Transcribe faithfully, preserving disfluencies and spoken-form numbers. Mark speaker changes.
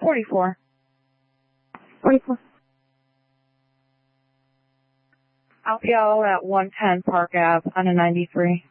Speaker 1: forty-four.
Speaker 2: forty-four.
Speaker 1: Alfio at one ten Park Ave on a ninety-three.